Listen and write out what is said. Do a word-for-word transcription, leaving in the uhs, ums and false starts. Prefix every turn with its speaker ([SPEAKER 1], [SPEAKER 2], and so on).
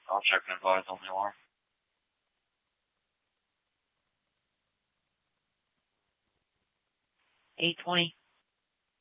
[SPEAKER 1] I'll check and advise on the alarm.
[SPEAKER 2] eight twenty.